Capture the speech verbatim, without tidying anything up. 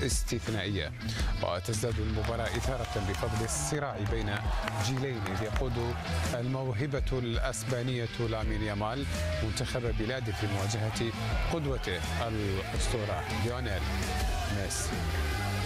استثنائية. وتزداد المباراة إثارة بفضل الصراع بين جيلين، إذ يقود الموهبة الأسبانية لامين يامال منتخب بلاده في مواجهة قدوته الأسطورة ليونيل ميسي.